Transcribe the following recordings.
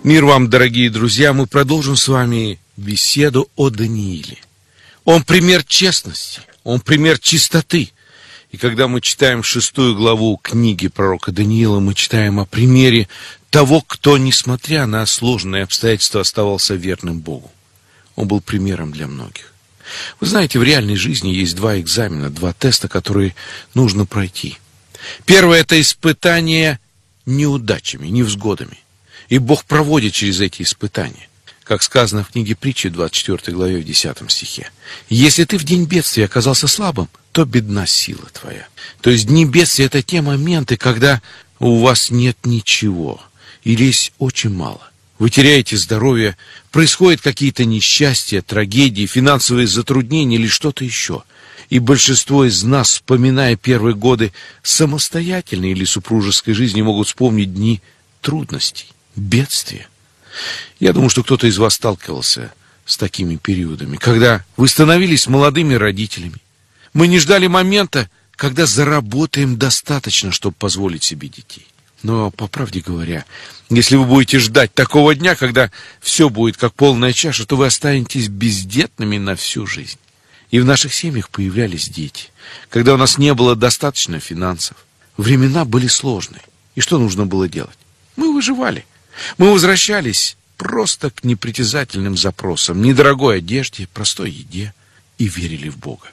Мир вам, дорогие друзья, мы продолжим с вами беседу о Данииле. Он пример честности, он пример чистоты. И когда мы читаем 6 главу книги пророка Даниила, мы читаем о примере того, кто, несмотря на сложные обстоятельства, оставался верным Богу. Он был примером для многих. Вы знаете, в реальной жизни есть два экзамена, два теста, которые нужно пройти. Первое – это испытание неудачами, невзгодами. И Бог проводит через эти испытания. Как сказано в книге Притчи, 24 главе, в 10 стихе. «Если ты в день бедствия оказался слабым, то бедна сила твоя». То есть дни бедствия – это те моменты, когда у вас нет ничего, или есть очень мало. Вы теряете здоровье, происходят какие-то несчастья, трагедии, финансовые затруднения или что-то еще. И большинство из нас, вспоминая первые годы самостоятельной или супружеской жизни, могут вспомнить дни трудностей, бедствия. Я думаю, что кто-то из вас сталкивался с такими периодами, когда вы становились молодыми родителями. Мы не ждали момента, когда заработаем достаточно, чтобы позволить себе детей. Но, по правде говоря, если вы будете ждать такого дня, когда все будет как полная чаша, то вы останетесь бездетными на всю жизнь. И в наших семьях появлялись дети, когда у нас не было достаточно финансов. Времена были сложные. И что нужно было делать? Мы выживали. Мы возвращались просто к непритязательным запросам, недорогой одежде, простой еде и верили в Бога.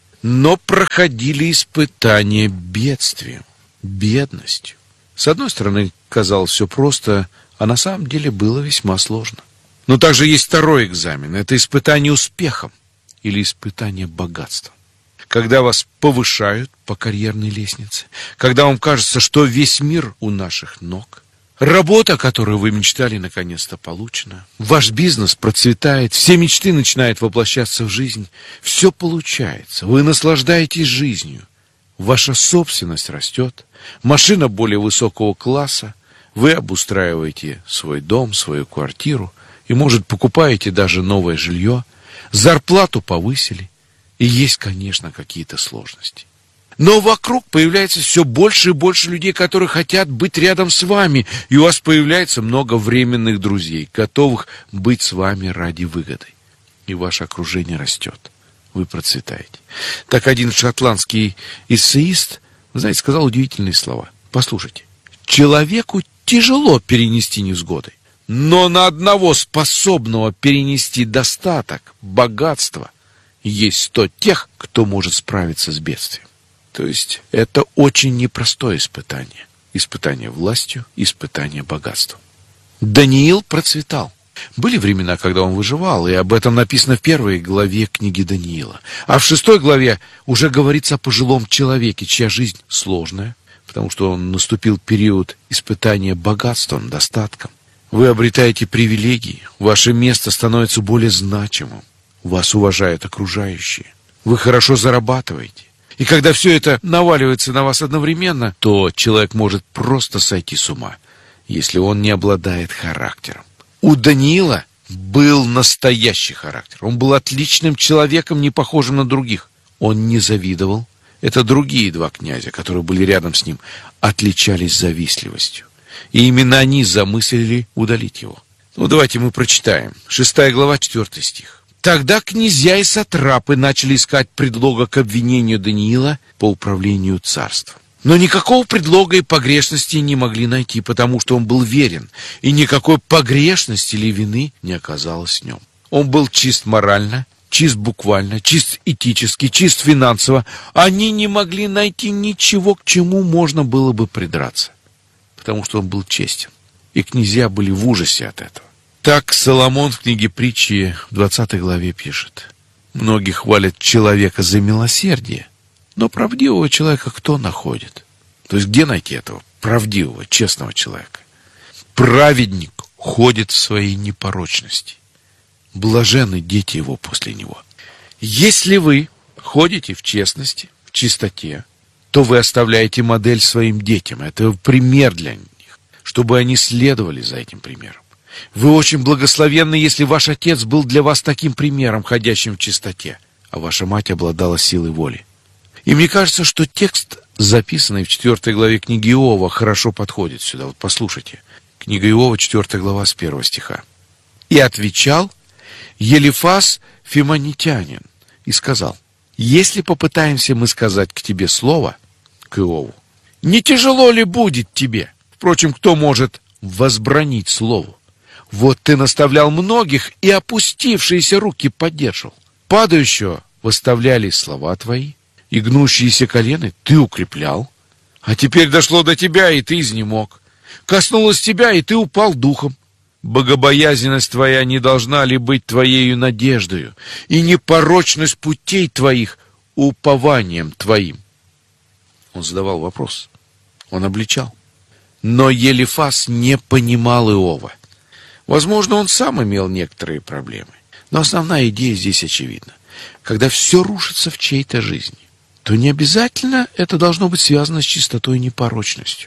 Но проходили испытания бедствием, бедностью. С одной стороны, казалось все просто, а на самом деле было весьма сложно. Но также есть второй экзамен. Это испытание успехом или испытание богатством. Когда вас повышают по карьерной лестнице, когда вам кажется, что весь мир у наших ног, работа, о которой вы мечтали, наконец-то получена. Ваш бизнес процветает, все мечты начинают воплощаться в жизнь. Все получается, вы наслаждаетесь жизнью. Ваша собственность растет, машина более высокого класса, вы обустраиваете свой дом, свою квартиру и, может, покупаете даже новое жилье, зарплату повысили, и есть, конечно, какие-то сложности. Но вокруг появляется все больше и больше людей, которые хотят быть рядом с вами, и у вас появляется много временных друзей, готовых быть с вами ради выгоды. И ваше окружение растет, вы процветаете. Так один шотландский эссеист, знаете, сказал удивительные слова. Послушайте. Человеку тяжело перенести невзгоды, но на одного способного перенести достаток, богатство, есть 100 тех, кто может справиться с бедствием. То есть это очень непростое испытание. Испытание властью, испытание богатством. Даниил процветал. Были времена, когда он выживал, и об этом написано в 1 главе книги Даниила. А в 6 главе уже говорится о пожилом человеке, чья жизнь сложная, потому что наступил период испытания богатством, достатком. Вы обретаете привилегии, ваше место становится более значимым, вас уважают окружающие, вы хорошо зарабатываете. И когда все это наваливается на вас одновременно, то человек может просто сойти с ума, если он не обладает характером. У Даниила был настоящий характер. Он был отличным человеком, не похожим на других. Он не завидовал. Это другие два князя, которые были рядом с ним, отличались завистливостью. И именно они замыслили удалить его. Ну, давайте мы прочитаем. 6 глава, 4 стих. Тогда князья и сатрапы начали искать предлога к обвинению Даниила по управлению царством. Но никакого предлога и погрешности не могли найти, потому что он был верен, и никакой погрешности или вины не оказалось в нем. Он был чист морально, чист буквально, чист этически, чист финансово. Они не могли найти ничего, к чему можно было бы придраться, потому что он был честен, и князья были в ужасе от этого. Так Соломон в книге Притчи в 20 главе пишет. Многие хвалят человека за милосердие, но правдивого человека кто находит? То есть где найти этого правдивого, честного человека? Праведник ходит в своей непорочности. Блаженны дети его после него. Если вы ходите в честности, в чистоте, то вы оставляете модель своим детям. Это пример для них, чтобы они следовали за этим примером. Вы очень благословенны, если ваш отец был для вас таким примером, ходящим в чистоте, а ваша мать обладала силой воли. И мне кажется, что текст, записанный в 4 главе книги Иова, хорошо подходит сюда. Вот послушайте. Книга Иова, 4 глава, с 1 стиха. «И отвечал Елифас Фимонитянин и сказал: если попытаемся мы сказать к тебе слово, к Иову, не тяжело ли будет тебе? Впрочем, кто может возбранить слову? Вот ты наставлял многих, и опустившиеся руки поддерживал. Падающего восставляли слова твои, и гнущиеся колены ты укреплял. А теперь дошло до тебя, и ты изнемог. Коснулось тебя, и ты упал духом. Богобоязненность твоя не должна ли быть твоею надеждою, и непорочность путей твоих упованием твоим?» Он задавал вопрос, он обличал. Но Елифас не понимал Иова. Возможно, он сам имел некоторые проблемы, но основная идея здесь очевидна. Когда все рушится в чьей-то жизни, то не обязательно это должно быть связано с чистотой и непорочностью.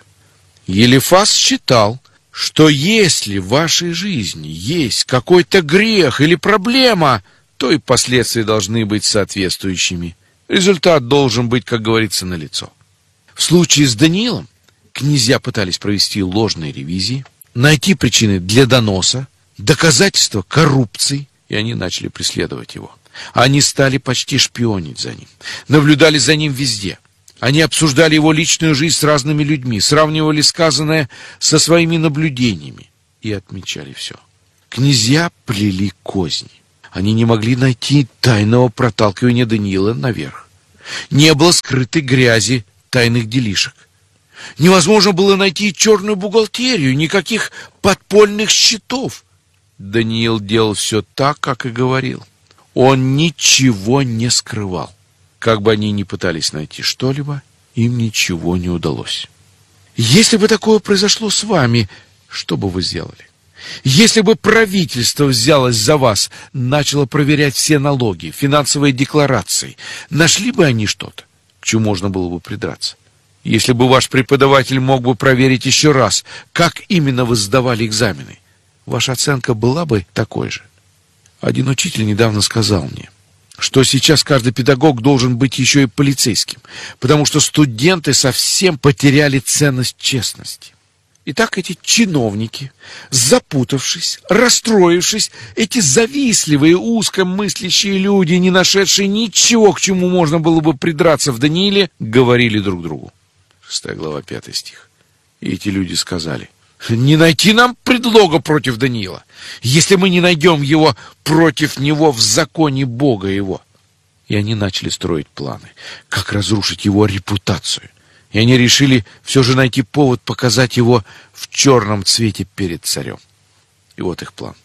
Елифас считал, что если в вашей жизни есть какой-то грех или проблема, то и последствия должны быть соответствующими. Результат должен быть, как говорится, налицо. В случае с Даниилом князья пытались провести ложные ревизии, найти причины для доноса, доказательства коррупции, и они начали преследовать его. Они стали почти шпионить за ним, наблюдали за ним везде. Они обсуждали его личную жизнь с разными людьми, сравнивали сказанное со своими наблюдениями и отмечали все. Князья плели козни. Они не могли найти тайного проталкивания Даниила наверх. Не было скрытой грязи тайных делишек. Невозможно было найти черную бухгалтерию, никаких подпольных счетов. Даниил делал все так, как и говорил. Он ничего не скрывал. Как бы они ни пытались найти что-либо, им ничего не удалось. Если бы такое произошло с вами, что бы вы сделали? Если бы правительство взялось за вас, начало проверять все налоги, финансовые декларации, нашли бы они что-то, к чему можно было бы придраться? Если бы ваш преподаватель мог бы проверить еще раз, как именно вы сдавали экзамены, ваша оценка была бы такой же. Один учитель недавно сказал мне, что сейчас каждый педагог должен быть еще и полицейским, потому что студенты совсем потеряли ценность честности. Итак, эти чиновники, запутавшись, расстроившись, эти завистливые, узкомыслящие люди, не нашедшие ничего, к чему можно было бы придраться в Данииле, говорили друг другу. 6 глава, 5 стих. И эти люди сказали: не найти нам предлога против Даниила, если мы не найдем его против него в законе Бога его. И они начали строить планы, как разрушить его репутацию. И они решили все же найти повод показать его в черном цвете перед царем. И вот их план.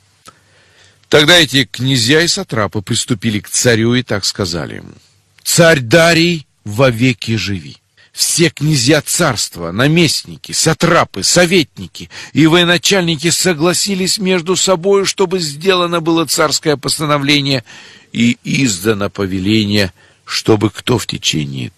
Тогда эти князья и сатрапы приступили к царю и так сказали ему: «Царь Дарий, вовеки живи! Все князья царства, наместники, сатрапы, советники и военачальники согласились между собой, чтобы сделано было царское постановление и издано повеление, чтобы кто в течение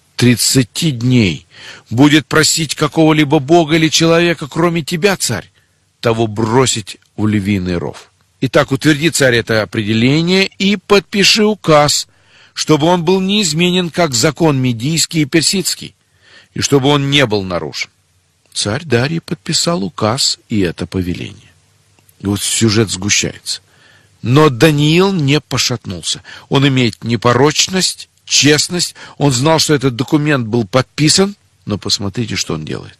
30 дней будет просить какого-либо бога или человека, кроме тебя, царь, того бросить в львиный ров. Итак, утверди, царь, это определение и подпиши указ, чтобы он был неизменен, как закон медийский и персидский, и чтобы он не был нарушен». Царь Дарий подписал указ и это повеление. И вот сюжет сгущается. Но Даниил не пошатнулся. Он имеет непорочность, честность. Он знал, что этот документ был подписан. Но посмотрите, что он делает.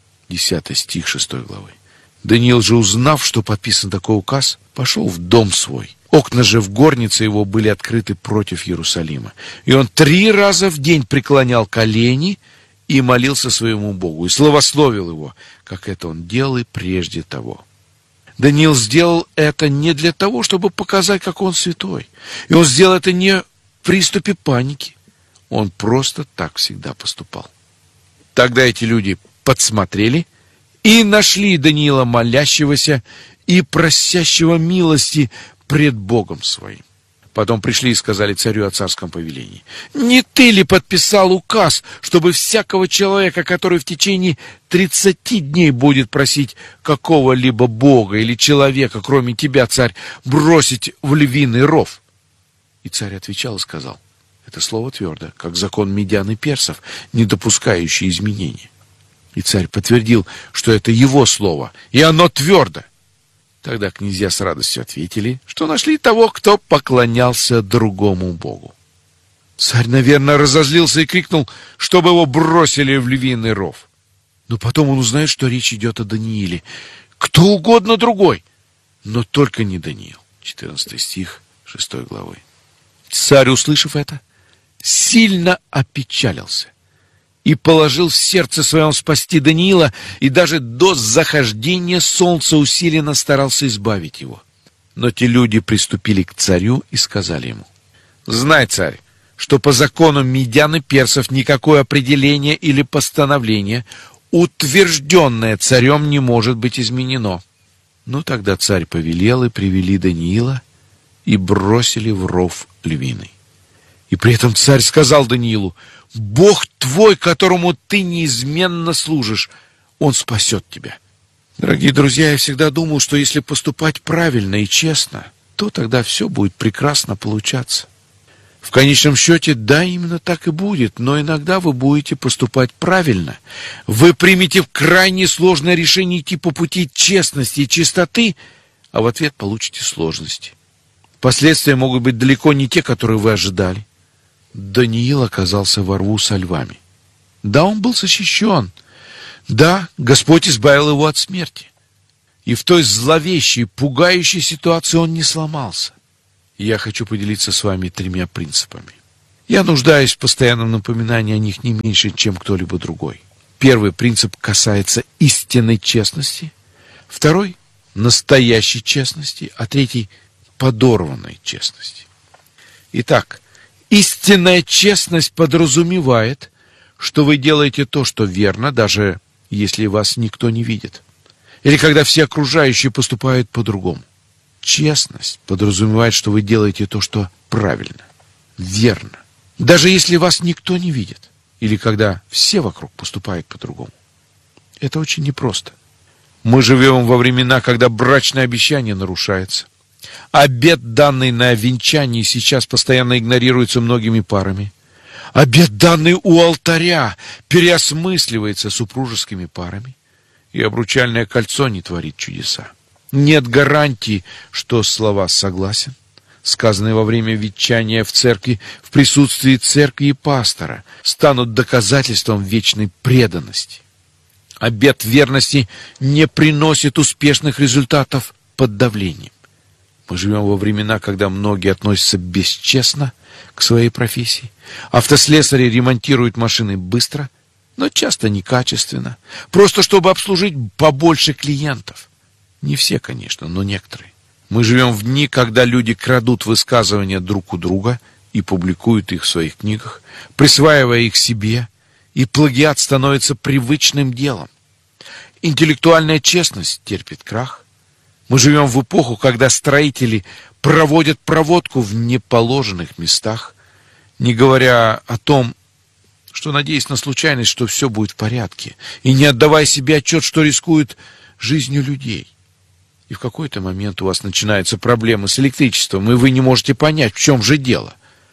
10 стих 6 главы. Даниил же, узнав, что подписан такой указ, пошел в дом свой. Окна же в горнице его были открыты против Иерусалима. И он 3 раза в день преклонял колени и молился своему Богу, и славословил его, как это он делал и прежде того. Даниил сделал это не для того, чтобы показать, какой он святой. И он сделал это не в приступе паники. Он просто так всегда поступал. Тогда эти люди подсмотрели и нашли Даниила молящегося и просящего милости пред Богом своим. Потом пришли и сказали царю о царском повелении: «Не ты ли подписал указ, чтобы всякого человека, который в течение 30 дней будет просить какого-либо бога или человека, кроме тебя, царь, бросить в львиный ров?» И царь отвечал и сказал: это слово твердо, как закон медян и персов, не допускающий изменений. И царь подтвердил, что это его слово, и оно твердо. Тогда князья с радостью ответили, что нашли того, кто поклонялся другому богу. Царь, наверное, разозлился и крикнул, чтобы его бросили в львиный ров. Но потом он узнает, что речь идет о Данииле. Кто угодно другой, но только не Даниил. 14 стих 6 главы. Царь, услышав это, сильно опечалился и положил в сердце своем спасти Даниила, и даже до захождения солнца усиленно старался избавить его. Но те люди приступили к царю и сказали ему: «Знай, царь, что по закону медян и персов никакое определение или постановление, утвержденное царем, не может быть изменено». Ну, тогда царь повелел, и привели Даниила, и бросили в ров львиный. И при этом царь сказал Даниилу: «Бог твой, которому ты неизменно служишь, он спасет тебя». Дорогие друзья, я всегда думал, что если поступать правильно и честно, то тогда все будет прекрасно получаться. В конечном счете, да, именно так и будет, но иногда вы будете поступать правильно. Вы примете крайне сложное решение идти по пути честности и чистоты, а в ответ получите сложности. Последствия могут быть далеко не те, которые вы ожидали. Даниил оказался во рву со львами. Да, он был защищен. Да, Господь избавил его от смерти. И в той зловещей, пугающей ситуации он не сломался. Я хочу поделиться с вами 3 принципами. Я нуждаюсь в постоянном напоминании о них не меньше, чем кто-либо другой. Первый принцип касается истинной честности. Второй — настоящей честности. А третий — подорванной честности. Итак, истинная честность подразумевает, что вы делаете то, что верно, даже если вас никто не видит. Или когда все окружающие поступают по-другому. Честность подразумевает, что вы делаете то, что правильно, верно, даже если вас никто не видит, или когда все вокруг поступают по-другому. Это очень непросто. Мы живем во времена, когда брачное обещание нарушается. Обет, данный на венчании, сейчас постоянно игнорируется многими парами. Обет, данный у алтаря, переосмысливается супружескими парами. И обручальное кольцо не творит чудеса. Нет гарантии, что слова «согласен», сказанные во время венчания в церкви, в присутствии церкви и пастора, станут доказательством вечной преданности. Обет верности не приносит успешных результатов под давлением. Мы живем во времена, когда многие относятся бесчестно к своей профессии. Автослесари ремонтируют машины быстро, но часто некачественно, просто чтобы обслужить побольше клиентов. Не все, конечно, но некоторые. Мы живем в дни, когда люди крадут высказывания друг у друга и публикуют их в своих книгах, присваивая их себе, и плагиат становится привычным делом. Интеллектуальная честность терпит крах. Мы живем в эпоху, когда строители проводят проводку в неположенных местах, не говоря о том, что надеясь на случайность, что все будет в порядке, и не отдавая себе отчет, что рискуют жизнью людей. И в какой-то момент у вас начинаются проблемы с электричеством, и вы не можете понять, в чем же дело.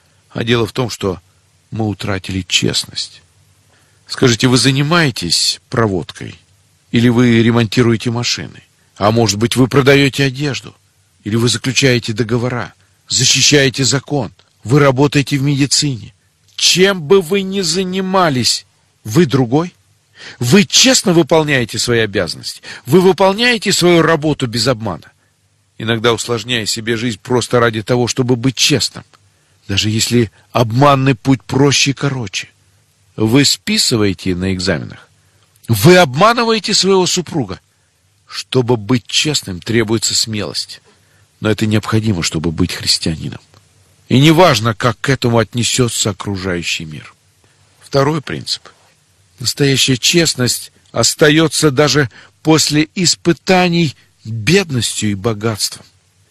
А дело в том, что мы утратили честность. Скажите, вы занимаетесь проводкой? Или вы ремонтируете машины? А может быть, вы продаете одежду? Или вы заключаете договора? Защищаете закон? Вы работаете в медицине? Чем бы вы ни занимались, вы другой? Вы честно выполняете свои обязанности? Вы выполняете свою работу без обмана? Иногда усложняя себе жизнь просто ради того, чтобы быть честным. Даже если обманный путь проще и короче. Вы списываете на экзаменах? Вы обманываете своего супруга? Чтобы быть честным, требуется смелость. Но это необходимо, чтобы быть христианином. И неважно, как к этому отнесется окружающий мир. Второй принцип. Настоящая честность остается даже после испытаний бедностью и богатством.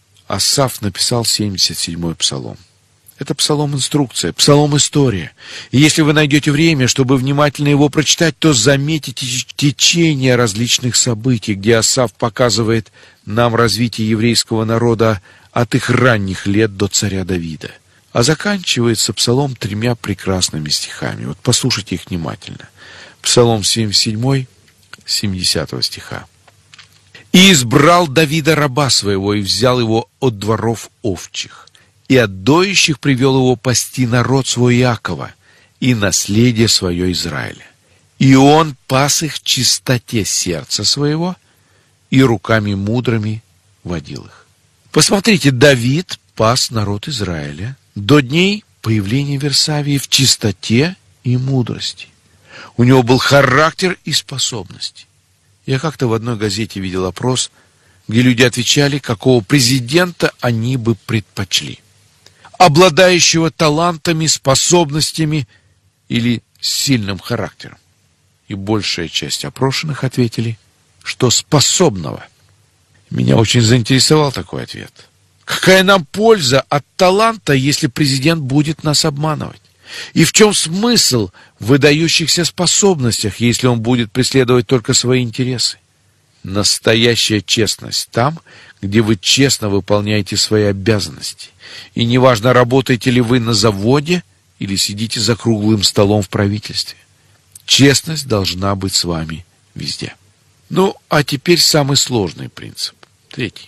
Асаф написал 77-й псалом. Это псалом-инструкция, псалом-история. И если вы найдете время, чтобы внимательно его прочитать, то заметите течение различных событий, где Асаф показывает нам развитие еврейского народа от их ранних лет до царя Давида. А заканчивается псалом 3 прекрасными стихами. Вот послушайте их внимательно. Псалом 77, 70 стиха. «И избрал Давида раба своего, и взял его от дворов овчих, и от доящих привел его пасти народ свой Иакова, и наследие свое Израиля. И он пас их в чистоте сердца своего, и руками мудрыми водил их». Посмотрите, Давид пас народ Израиля до дней появления Версавии в чистоте и мудрости. У него был характер и способности. Я как-то в одной газете видел опрос, где люди отвечали, какого президента они бы предпочли. Обладающего талантами, способностями или сильным характером. И большая часть опрошенных ответили, что способного. Меня очень заинтересовал такой ответ. Какая нам польза от таланта, если президент будет нас обманывать? И в чем смысл в выдающихся способностях, если он будет преследовать только свои интересы? Настоящая честность там, где вы честно выполняете свои обязанности. И неважно, работаете ли вы на заводе или сидите за круглым столом в правительстве. Честность должна быть с вами везде. Ну, а теперь самый сложный принцип. Третий.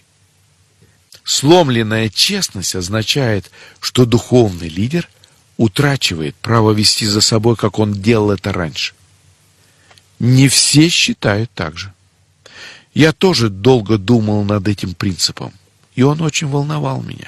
Сломленная честность означает, что духовный лидер утрачивает право вести за собой, как он делал это раньше. Не все считают так же. Я тоже долго думал над этим принципом, и он очень волновал меня.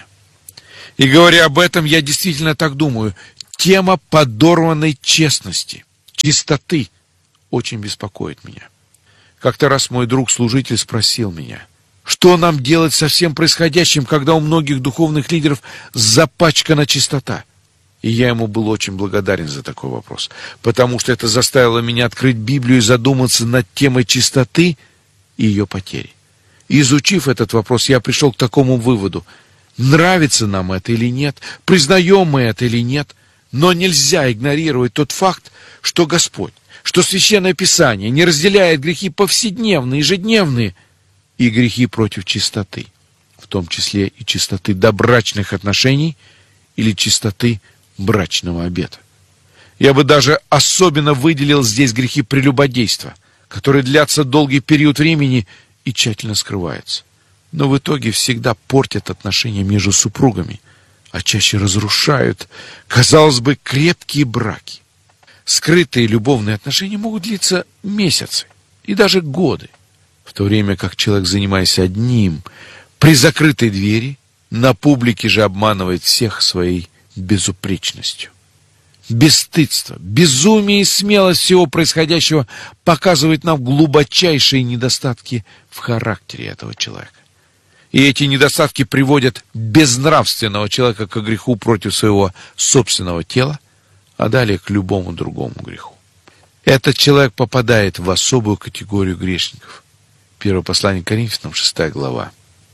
И говоря об этом, я действительно так думаю. Тема подорванной честности, чистоты очень беспокоит меня. Как-то раз мой друг-служитель спросил меня, что нам делать со всем происходящим, когда у многих духовных лидеров запачкана чистота? И я ему был очень благодарен за такой вопрос, потому что это заставило меня открыть Библию и задуматься над темой чистоты и ее потери. И изучив этот вопрос, я пришел к такому выводу. Нравится нам это или нет, признаем мы это или нет, но нельзя игнорировать тот факт, что Господь, что Священное Писание не разделяет грехи повседневные, ежедневные, и грехи против чистоты, в том числе и чистоты добрачных отношений или чистоты брачного обета. Я бы даже особенно выделил здесь грехи прелюбодейства, которые длятся долгий период времени и тщательно скрываются, но в итоге всегда портят отношения между супругами, а чаще разрушают, казалось бы, крепкие браки. Скрытые любовные отношения могут длиться месяцы и даже годы, в то время как человек, занимаясь одним, при закрытой двери, на публике же обманывает всех своей безупречностью. Бесстыдство, безумие и смелость всего происходящего показывают нам глубочайшие недостатки в характере этого человека. И эти недостатки приводят безнравственного человека к греху против своего собственного тела, а далее к любому другому греху. Этот человек попадает в особую категорию грешников. Первое послание к Коринфянам, 6 глава,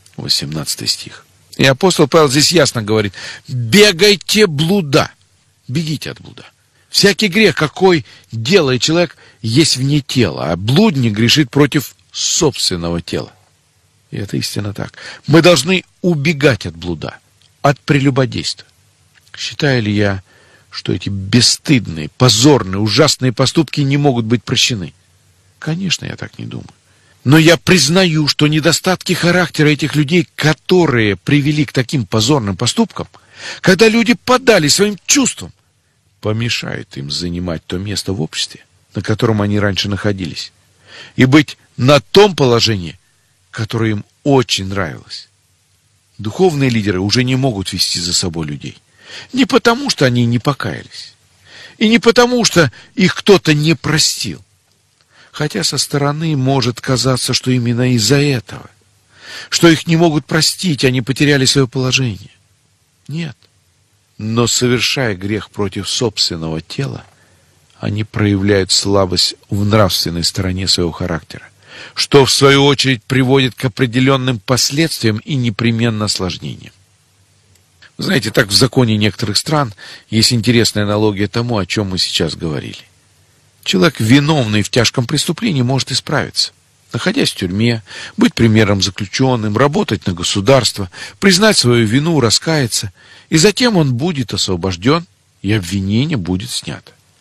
18 стих. И апостол Павел здесь ясно говорит: бегайте блуда, бегите от блуда. Всякий грех, какой делает человек, есть вне тела, а блудник грешит против собственного тела. И это истинно так. Мы должны убегать от блуда, от прелюбодейства. Считаю ли я, что эти бесстыдные, позорные, ужасные поступки не могут быть прощены? Конечно, я так не думаю. Но я признаю, что недостатки характера этих людей, которые привели к таким позорным поступкам, когда люди поддали своим чувствам, помешают им занимать то место в обществе, на котором они раньше находились, и быть на том положении, которое им очень нравилось. Духовные лидеры уже не могут вести за собой людей. Не потому, что они не покаялись, и не потому, что их кто-то не простил. Хотя со стороны может казаться, что именно из-за этого, что их не могут простить, они потеряли свое положение. Нет. Но совершая грех против собственного тела, они проявляют слабость в нравственной стороне своего характера, что в свою очередь приводит к определенным последствиям и непременно осложнениям. Знаете, так в законе некоторых стран есть интересная аналогия тому, о чем мы сейчас говорили. Человек, виновный в тяжком преступлении, может исправиться, находясь в тюрьме, быть примером заключенным, работать на государство, признать свою вину, раскаяться, и затем он будет освобожден, и обвинение будет снято.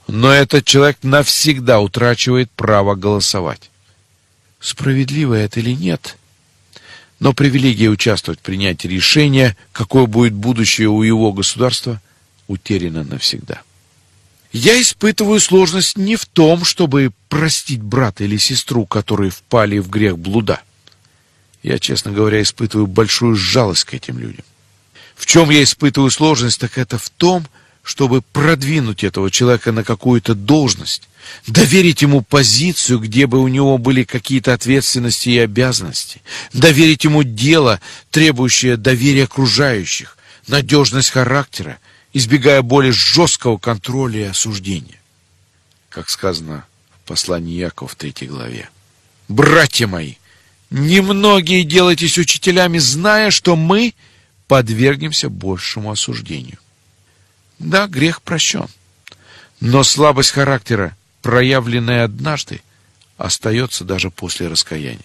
но этот человек навсегда утрачивает право голосовать. Справедливо это или нет, но привилегия участвовать в принятии решения, какое будет будущее у его государства, утеряна навсегда. Я испытываю сложность не в том, чтобы простить брата или сестру, которые впали в грех блуда. Я, честно говоря, испытываю большую жалость к этим людям. В чем я испытываю сложность, так это в том, чтобы продвинуть этого человека на какую-то должность, доверить ему позицию, где бы у него были какие-то ответственности и обязанности, доверить ему дело, требующее доверия окружающих, надежность характера, избегая более жесткого контроля и осуждения. Как сказано в послании Иакова в 3 главе. «Братья мои, немногие делайтесь учителями, зная, что мы подвергнемся большему осуждению». Да, грех прощен, но слабость характера, проявленная однажды, остается даже после раскаяния.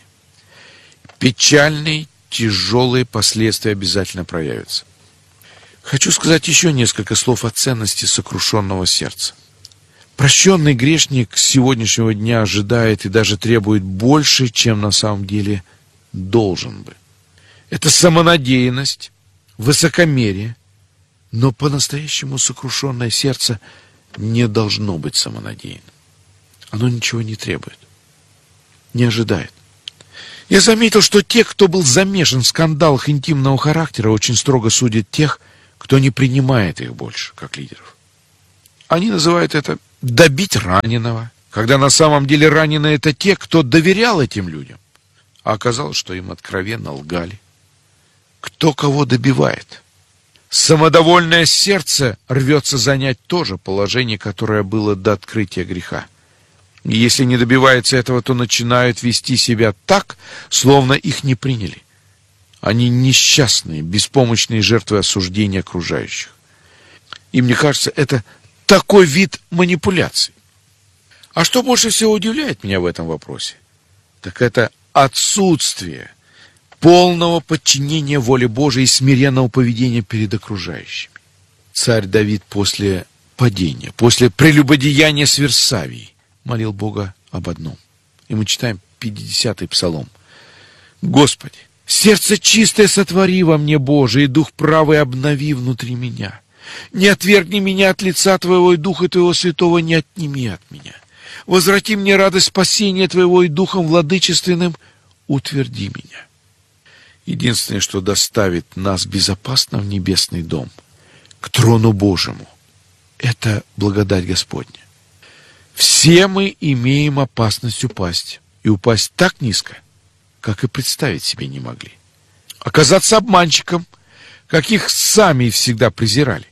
Печальные, тяжелые последствия обязательно проявятся. Хочу сказать еще несколько слов о ценности сокрушенного сердца. Прощенный грешник с сегодняшнего дня ожидает и даже требует больше, чем на самом деле должен бы. Это самонадеянность, высокомерие, но по-настоящему сокрушенное сердце не должно быть самонадеянным. Оно ничего не требует, не ожидает. Я заметил, что те, кто был замешан в скандалах интимного характера, очень строго судят тех, кто не принимает их больше, как лидеров. Они называют это «добить раненого», когда на самом деле раненые — это те, кто доверял этим людям, а оказалось, что им откровенно лгали. Кто кого добивает? Самодовольное сердце рвется занять то же положение, которое было до открытия греха. И если не добивается этого, то начинают вести себя так, словно их не приняли. Они несчастные, беспомощные жертвы осуждения окружающих. И мне кажется, это такой вид манипуляций. А что больше всего удивляет меня в этом вопросе, так это отсутствие полного подчинения воле Божией и смиренного поведения перед окружающими. Царь Давид после падения, после прелюбодеяния с Версавией молил Бога об одном. И мы читаем 50-й псалом. «Господи, сердце чистое сотвори во мне, Боже, и дух правый обнови внутри меня. Не отвергни меня от лица Твоего, и Духа Твоего Святого не отними от меня. Возврати мне радость спасения Твоего, и Духом владычественным утверди меня». Единственное, что доставит нас безопасно в небесный дом, к трону Божьему, это благодать Господня. Все мы имеем опасность упасть, и упасть так низко, как и представить себе не могли. Оказаться обманщиком, каких сами всегда презирали.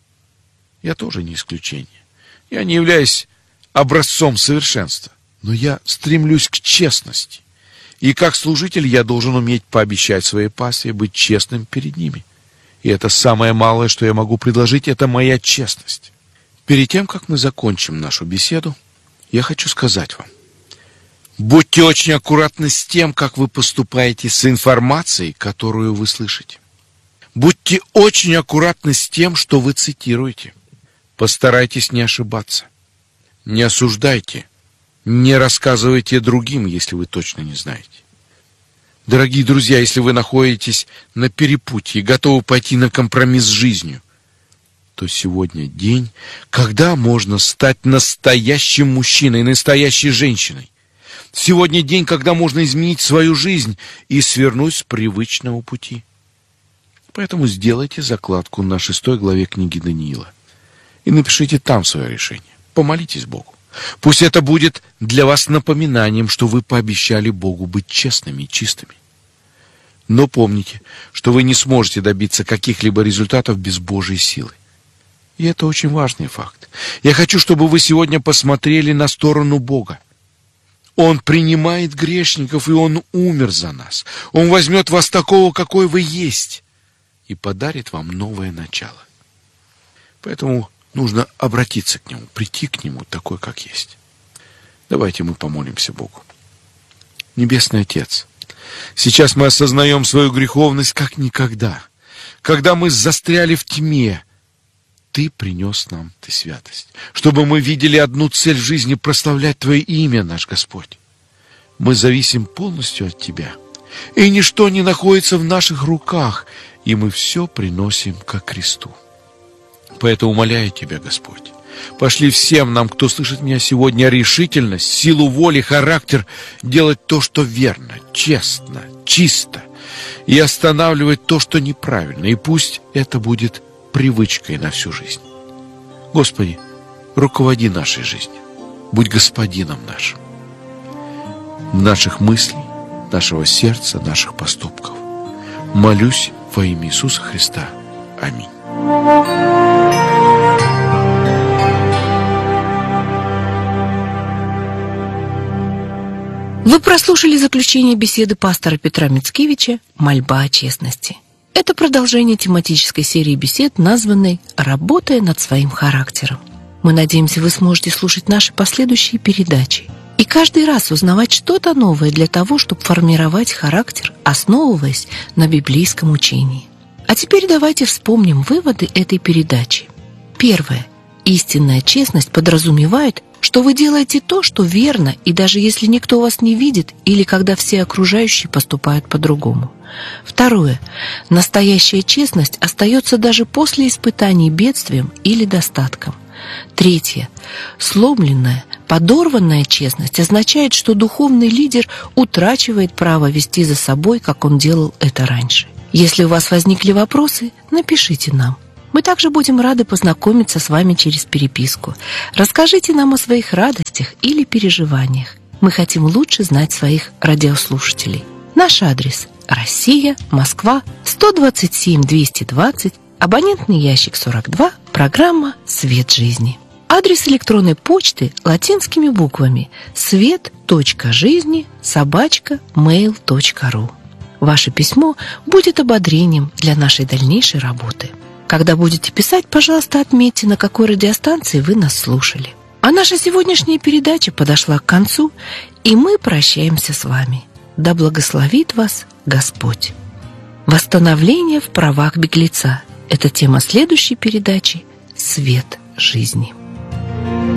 Я тоже не исключение. Я не являюсь образцом совершенства, но я стремлюсь к честности. И как служитель я должен уметь пообещать своей пастве быть честным перед ними. И это самое малое, что я могу предложить, это моя честность. Перед тем, как мы закончим нашу беседу, я хочу сказать вам: будьте очень аккуратны с тем, как вы поступаете с информацией, которую вы слышите. Будьте очень аккуратны с тем, что вы цитируете. Постарайтесь не ошибаться. Не осуждайте. Не рассказывайте другим, если вы точно не знаете. Дорогие друзья, если вы находитесь на перепутье и готовы пойти на компромисс с жизнью, то сегодня день, когда можно стать настоящим мужчиной, настоящей женщиной. Сегодня день, когда можно изменить свою жизнь и свернуть с привычного пути. Поэтому сделайте закладку на 6 главе книги Даниила и напишите там свое решение. Помолитесь Богу. Пусть это будет для вас напоминанием, что вы пообещали Богу быть честными и чистыми. Но помните, что вы не сможете добиться каких-либо результатов без Божьей силы. И это очень важный факт. Я хочу, чтобы вы сегодня посмотрели на сторону Бога. Он принимает грешников, и Он умер за нас. Он возьмет вас такого, какой вы есть, и подарит вам новое начало. Поэтому нужно обратиться к Нему, прийти к Нему такой, как есть. Давайте мы помолимся Богу. Небесный Отец, сейчас мы осознаем свою греховность как никогда. Когда мы застряли в тьме, Ты принес нам Ты святость, чтобы мы видели одну цель в жизни — прославлять Твое имя, наш Господь. Мы зависим полностью от Тебя, и ничто не находится в наших руках, и мы все приносим ко кресту. Поэтому умоляю Тебя, Господь, пошли всем нам, кто слышит меня сегодня, решительность, силу воли, характер делать то, что верно, честно, чисто, и останавливать то, что неправильно, и пусть это будет привычкой на всю жизнь. Господи, руководи нашей жизнью, будь господином нашим, наших мыслей, нашего сердца, наших поступков. Молюсь во имя Иисуса Христа. Аминь. Вы прослушали заключение беседы пастора Петра Мицкевича «Мольба о честности». Это продолжение тематической серии бесед, названной «Работая над своим характером». Мы надеемся, вы сможете слушать наши последующие передачи и каждый раз узнавать что-то новое для того, чтобы формировать характер, основываясь на библейском учении. А теперь давайте вспомним выводы этой передачи. Первое. Истинная честность подразумевает, что вы делаете то, что верно, и даже если никто вас не видит или когда все окружающие поступают по-другому. Второе. Настоящая честность остается даже после испытаний бедствием или достатком. Третье. Сломленная, подорванная честность означает, что духовный лидер утрачивает право вести за собой, как он делал это раньше. Если у вас возникли вопросы, напишите нам. Мы также будем рады познакомиться с вами через переписку. Расскажите нам о своих радостях или переживаниях. Мы хотим лучше знать своих радиослушателей. Наш адрес: Россия, Москва, 127-220, абонентный ящик 42, программа «Свет жизни». Адрес электронной почты латинскими буквами: свет.жизни@mail.ru. Ваше письмо будет ободрением для нашей дальнейшей работы. Когда будете писать, пожалуйста, отметьте, на какой радиостанции вы нас слушали. А наша сегодняшняя передача подошла к концу, и мы прощаемся с вами. Да благословит вас Господь. Восстановление в правах беглеца – это тема следующей передачи «Свет жизни».